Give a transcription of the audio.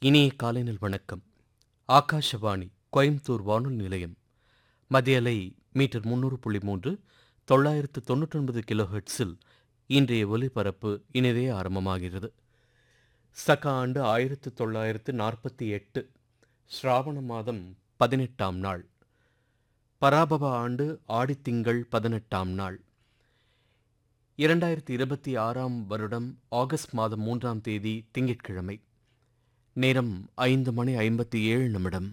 இனிய காலைநல் வணக்கம். ஆகாஷவாணி கோயம்புத்தூர் வானொலி நிலையம். மத்திய அலை மீட்டர் 300.3 999 கிலோ ஹெர்ட்ஸில் இன்றைய ஒலிபரப்பு இனிதே ஆரம்பமாகிறது. சக ஆண்டு 1948 ஸ்ராவண மாதம் 18ஆம் நாள், பராபவ ஆண்டு ஆடித்திங்கள் 18ஆம் நாள், 2026ஆம் வருடம் ஆகஸ்ட் மாதம் 3ஆம் தேதி திங்கட்கிழமை. நேரம் 5:57.